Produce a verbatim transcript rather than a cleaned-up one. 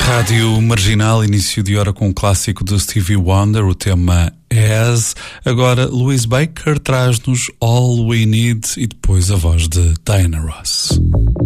Rádio Marginal, início de hora com o clássico de Stevie Wonder, o tema As. Agora, Louise Baker traz-nos All We Need e depois a voz de Diana Ross.